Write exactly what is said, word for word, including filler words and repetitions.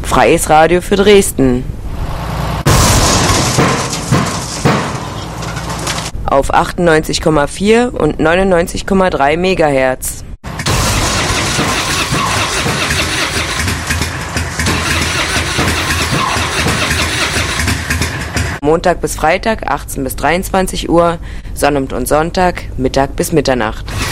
Freies Radio für Dresden. Auf achtundneunzig Komma vier und neunundneunzig Komma drei Megahertz. Montag bis Freitag achtzehn bis dreiundzwanzig Uhr, Sonnabend und Sonntag Mittag bis Mitternacht.